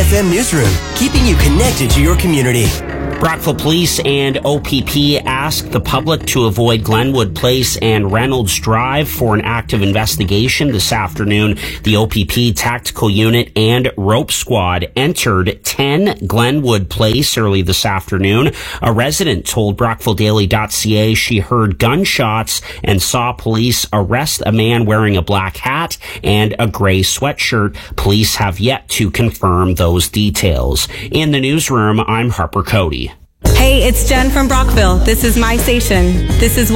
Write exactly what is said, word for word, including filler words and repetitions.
F M Newsroom, keeping you connected to your community. Brockville Police and O P P asked the public to avoid Glenwood Place and Reynolds Drive for an active investigation this afternoon. The O P P Tactical Unit and Rope Squad entered ten Glenwood Place early this afternoon. A resident told Brockville Daily dot C A she heard gunshots and saw police arrest a man wearing a black hat and a gray sweatshirt. Police have yet to confirm those details. In the newsroom, I'm Harper Cody. Hey, it's Jen from Brockville. This is my station. This is